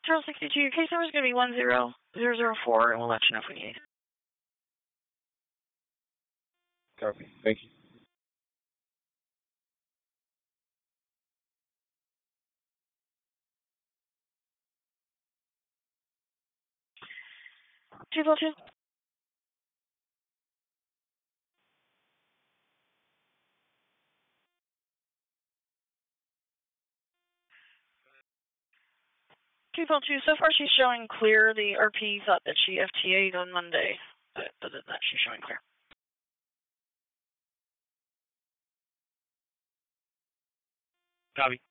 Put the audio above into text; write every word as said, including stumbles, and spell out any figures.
Charles sixty-two, your case number is going to be one zero zero zero four, and we'll let you know if we need it. Copy. Thank you. two four two. two four two, so far she's showing clear. The R P thought that she F T A'd on Monday, but other than that, she's showing clear. Copy.